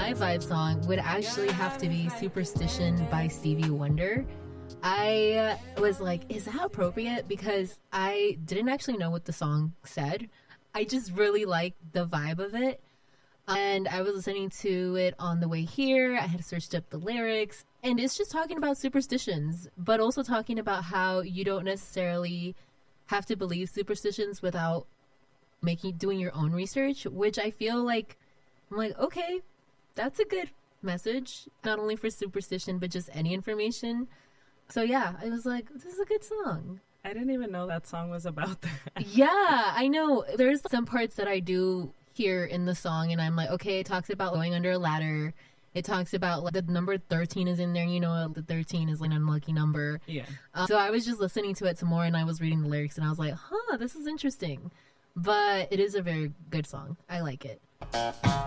my vibe song would actually have to be Superstition by Stevie Wonder. I was like, is that appropriate? Because I didn't actually know what the song said. I just really liked the vibe of it. And I was listening to it on the way here. I had searched up the lyrics. And it's just talking about superstitions, but also talking about how you don't necessarily have to believe superstitions without doing your own research, which I feel like, I'm like, okay, that's a good message. Not only for superstition, but just any information. So yeah, I was like, this is a good song. I didn't even know that song was about that. Yeah, I know. There's some parts that I do hear in the song, and I'm like, okay, it talks about going under a ladder. It talks about like the number 13 is in there. You know, the 13 is like an unlucky number. Yeah. So I was just listening to it some more, and I was reading the lyrics, and I was like, huh, this is interesting. But it is a very good song. I like it.